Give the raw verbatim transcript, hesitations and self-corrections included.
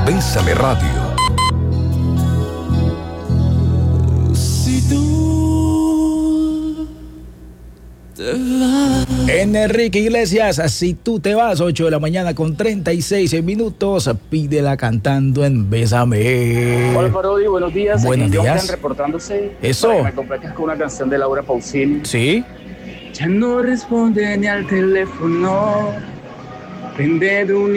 Bésame Radio. Si tú te vas. Enrique Iglesias, si tú te vas, ocho de la mañana con treinta y seis minutos, pídela cantando en Bésame. Hola Parodi, buenos días. Buenos Aquí días. Jonathan reportándose. Eso. Para que me complaques con una canción de Laura Pausini. Sí. Ya no responde ni al teléfono. Prende de un